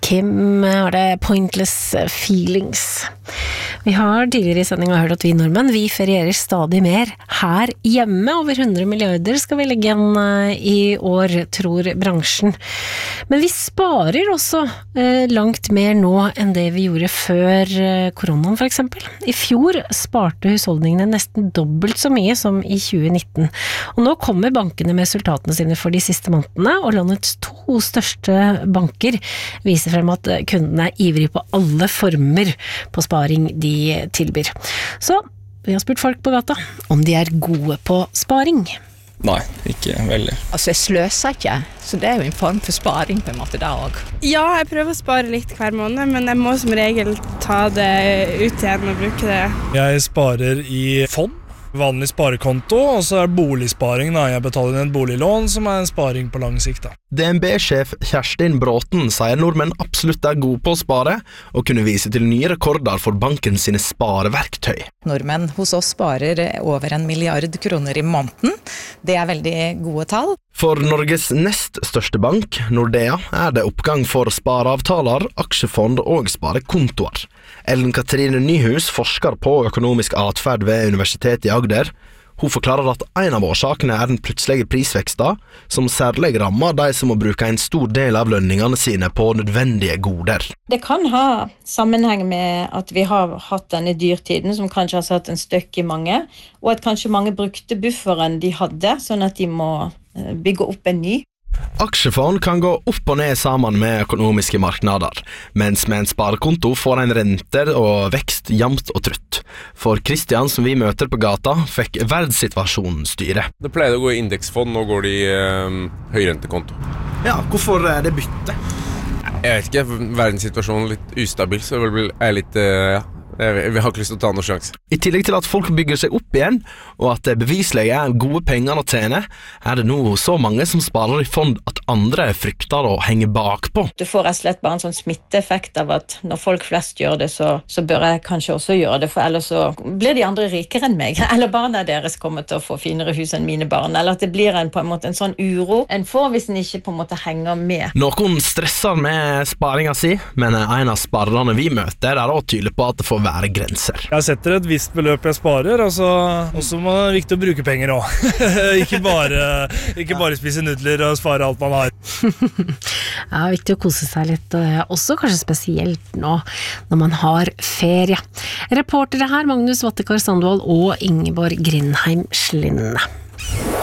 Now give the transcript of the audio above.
Kim har det Pointless Feelings. Vi har tidligere I sendingen hørt at vi nordmenn, vi ferierer stadig mer her hjemme. Over 100 milliarder skal vi legge igjen I år, tror bransjen. Men vi sparer også langt mer nå enn det vi gjorde før koronaen for eksempel. I fjor sparte husholdningene nesten dobbelt så mye som I 2019. Og nå kommer bankene med resultatene sine for de siste månedene, og landets 2 største banker viser frem at kundene ivrig på alle former på sparing de tilbyr. Så vi har spurt folk på gata om de gode på sparing. Nei, ikke veldig. Altså, jeg sløser ikke, så det jo en form for sparing på en måte da også. Ja, jeg prøver å spare litt hver måned, men jeg må som regel ta det ut igjen og bruke det. Jeg sparer I fond, vanlig sparekonto, og så boligsparing da. Jeg betaler inn et boliglån som en sparing på lang sikt da. DNB-sjef Kjerstin Bråten sier nordmenn absolutt gode på å spare, og kunne vise til nye rekorder for banken sine spareverktøy. Nordmenn hos oss sparer over 1 milliard kroner I måneden. Det veldig gode tall. For Norges nest største bank, Nordea, det oppgang for spareavtaler, aksjefond og sparekontoer. Ellen Katrine Nyhus forsker på økonomisk atferd ved Universitetet I Agder. Hun forklarer at en av årsakene den plutselige prisveksten, som særlig rammer de som må bruke en stor del av lønningene sine på nødvendige goder. Det kan ha sammenheng med at vi har hatt denne dyrtiden, som kanskje har satt en støkk I mange, og at kanskje mange brukte bufferen de hadde, sånn at de må bygge opp en ny. Aksjefond kan gå opp og ned sammen med økonomiske marknader, mens med en sparekonto får en renter og vekst jamt og trutt. For Christian, som vi møter på gata, fikk verdenssituasjonen styre. Det pleier å gå I indeksfond, nå går det I høyrentekonto. Ja, hvorfor det bytte? Jeg vet ikke, verdenssituasjonen litt ustabil, så jeg litt... Vi har ikke lyst til å ta noen sjans. I tillegg til at folk bygger seg opp igjen, og at det beviselig gode penger å tjene, det nå så mange som sparer I fond at andre frykter å henge bakpå. Du får rett og slett bare en sånn smitteeffekt av at når folk flest gjør det, så bør jeg kanskje også gjøre det, for ellers så blir de andre rikere enn meg, eller barna deres kommer til å få finere hus enn mine barn, eller at det blir på en måte en sånn uro en får hvis en ikke på en måte henger med. Noen stresser med sparingen si, men en av sparerne vi møter også tydelig på at det får være grenser. Jeg setter et visst beløp jeg sparer, og så må det viktig å bruke penger også. ikke bare spise nudler og spare alt man har. Ja, viktig å kose seg litt, også kanskje spesielt nå når man har ferie. Reportere her Magnus Vattekar Sandvold og Ingeborg Grindheim Slinde.